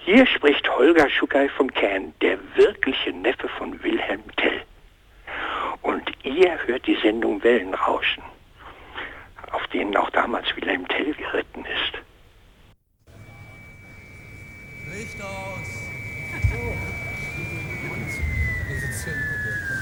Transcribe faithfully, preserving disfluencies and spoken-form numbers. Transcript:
Hier spricht Holger Schuckey von Caen, der wirkliche Neffe von Wilhelm Tell. Und ihr hört die Sendung Wellenrauschen, auf denen auch damals Wilhelm Tell geritten ist. Licht aus!